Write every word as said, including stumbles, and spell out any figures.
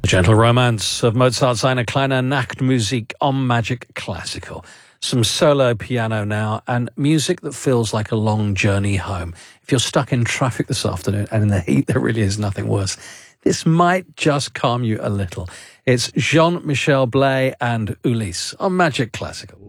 Gentle Romance of Mozart's Eine kleine Nachtmusik on Magic Classical. Some solo piano now and music that feels like a long journey home. If you're stuck in traffic this afternoon and in the heat, there really is nothing worse. This might just calm you a little. It's Jean-Michel Blay and Ulysse on Magic Classical.